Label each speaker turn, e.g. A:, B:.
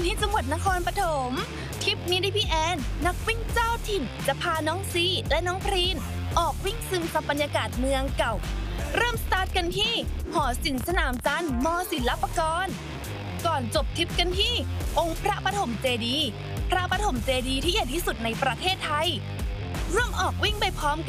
A: ที่จังหวัดนครปฐมทริปนี้ได้พี่แอนนักวิ่งเจ้าถิ่นจะพาน้องซีและน้องพรีนออกวิ่งซึมซับบรรยากาศเมืองเก่าเริ่มสตาร์ทกันที่หอศิลป์สนามจันทร์ม.ศิลปากรก่อนจบทริปกันที่องค์พระปฐมเจดีย์พระปฐมเจดีย์ที่ใหญ่ที่สุดในประเทศไทยร่วมออกวิ่งไปพร้อมกัน